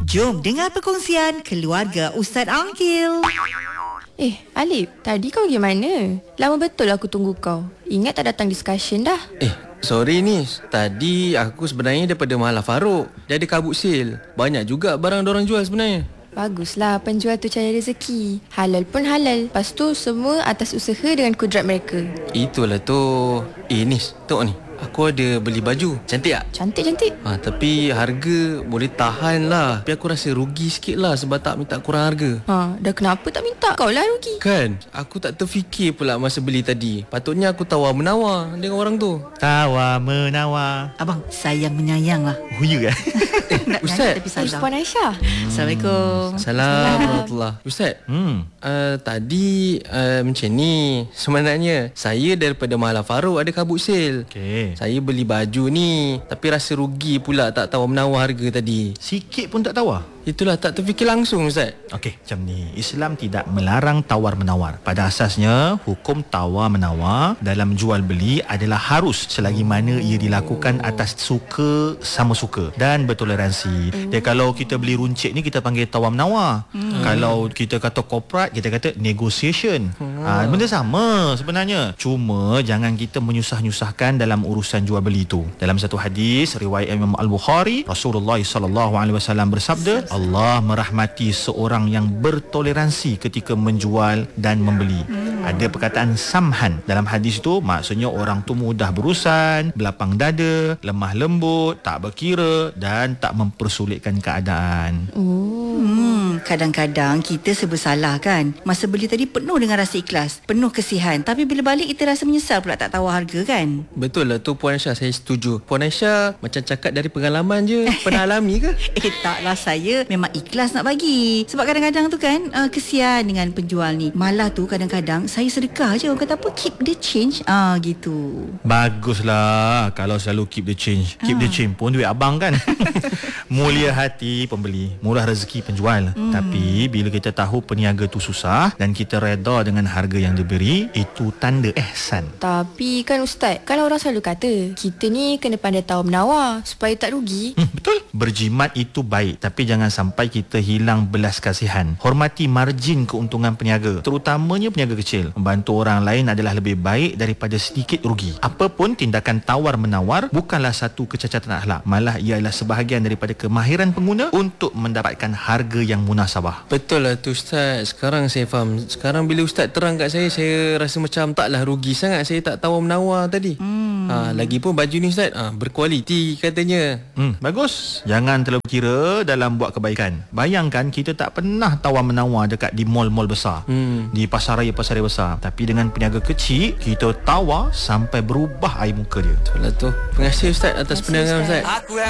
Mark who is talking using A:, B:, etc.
A: Jom dengar perkongsian keluarga Ustaz Angkil.
B: Alif, tadi kau pergi mana? Lama betul aku tunggu kau. Ingat tak datang discussion dah?
C: Sorry Nis, tadi aku sebenarnya daripada Mahathir Farouk. Dia ada kabut sale. Banyak juga barang diorang jual sebenarnya.
B: Baguslah, penjual tu cari rezeki. Halal pun halal. Lepas tu semua atas usaha dengan kudrat mereka.
C: Itulah tu. Nis, tengok ni. Aku ada beli baju. Cantik tak?
B: Cantik-cantik.
C: Tapi harga boleh tahan lah. Tapi aku rasa rugi sikit lah sebab tak minta kurang harga.
B: Dah kenapa tak minta? Kau lah rugi.
C: Kan, aku tak terfikir pula masa beli tadi. Patutnya aku tawar-menawar dengan orang tu.
D: Tawar-menawar.
A: Abang, sayang menyayang lah.
D: Oh, ya kan?
C: Ustaz.
B: Puan Aisyah.
A: Assalamualaikum.
C: Assalamualaikum. Ustaz, tadi macam ni. Sebenarnya saya daripada Mahathir Farouk ada kabut sale.
D: Okey.
C: Saya beli baju ni, tapi rasa rugi pula tak tawar-menawar harga tadi.
D: Sikit pun tak tawar.
C: Itulah, tak terfikir langsung Ustaz.
D: Okey, macam ni. Islam tidak melarang tawar-menawar. Pada asasnya, hukum tawar-menawar dalam jual beli adalah harus selagi mana ia dilakukan atas suka sama suka dan bertoleransi. Dan kalau kita beli runcit ni, kita panggil tawar-menawar. Kalau kita kata korporat, kita kata negotiation. Benda sama sebenarnya. Cuma jangan kita menyusah-nyusahkan dalam urusan jual beli tu. Dalam satu hadis riwayat Imam Al-Bukhari, Rasulullah SAW bersabda, Allah merahmati seorang yang bertoleransi ketika menjual dan membeli. Ada perkataan samhan dalam hadis itu, maksudnya orang tu mudah berurusan, belapang dada, lemah lembut, tak berkira dan tak mempersulitkan keadaan.
A: Kadang-kadang kita serba salah kan. Masa beli tadi penuh dengan rasa ikhlas, penuh kesihan. Tapi bila balik kita rasa menyesal pula tak tawar harga kan.
C: Betul lah tu Puan Aisyah, saya setuju. Puan Aisyah macam cakap dari pengalaman je. Pernah alami ke?
A: Taklah, saya memang ikhlas nak bagi. Sebab kadang-kadang tu kan kesian dengan penjual ni. Malah tu kadang-kadang saya sedekah je. Orang kata apa, keep the change. Gitu.
D: Baguslah kalau selalu keep the change. Keep the change pun duit abang kan. Mulia hati pembeli, murah rezeki penjual. Tapi bila kita tahu peniaga tu susah dan kita reda dengan harga yang diberi, itu tanda ihsan.
B: Tapi kan Ustaz, kan orang selalu kata kita ni kena pandai tawar-menawar supaya tak rugi.
D: Betul. Berjimat itu baik, tapi jangan sampai kita hilang belas kasihan. Hormati margin keuntungan peniaga, terutamanya peniaga kecil. Membantu orang lain adalah lebih baik daripada sedikit rugi. Apapun tindakan tawar-menawar bukanlah satu kecacatan akhlak, malah ia adalah sebahagian daripada kemahiran pengguna untuk mendapatkan harga yang munasabah.
C: Betul lah tu Ustaz. Sekarang saya faham. Sekarang bila Ustaz terang kat saya rasa macam taklah rugi sangat saya tak tawar-menawar tadi. Lagipun baju ni Ustaz berkualiti katanya.
D: Bagus. Jangan terlalu kira dalam buat kebaikan. Bayangkan kita tak pernah tawar-menawar dekat di mall-mall besar, di pasar raya besar. Tapi dengan peniaga kecil, kita tawar sampai berubah air muka dia.
C: Betul lah tu. Terima kasih Ustaz atas penerangan Ustaz.